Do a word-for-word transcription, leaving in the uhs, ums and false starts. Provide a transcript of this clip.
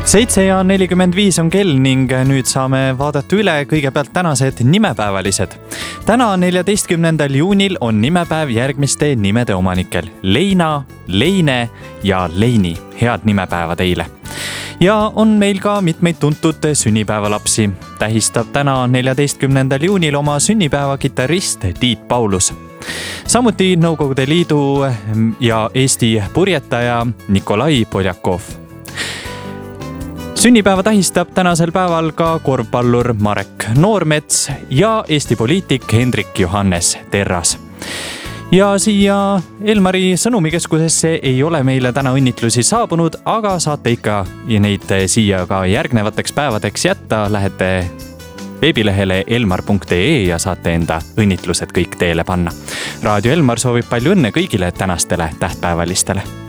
seitse ja nelikümmend viis on kell ning nüüd saame vaadata üle kõigepealt tänased nimepäevalised. Täna neljateistkümnendal juunil on nimepäev järgmiste nimede omanikel. Leina, Leine ja Leini. Head nimepäeva teile. Ja on meil ka mitmeid tuntud sünnipäevalapsi. Tähistab täna neljateistkümnendal juunil oma sünnipäeva kitarrist Tiit Paulus. Samuti Nõukogude Liidu ja Eesti purjetaja Nikolai Poljakov. Sünnipäeva tähistab tänasel päeval ka korvpallur Marek Noormets ja Eesti poliitik Hendrik Johannes Terras. Ja siia Elmari sõnumikeskusesse ei ole meile täna õnnitlusi saabunud, aga saate ikka neid siia ka järgnevateks päevadeks jätta. Lähete veebilehele elmar punkt ee ja saate enda õnnitlused kõik teele panna. Raadio Elmar soovib palju õnne kõigile tänastele tähtpäevalistele.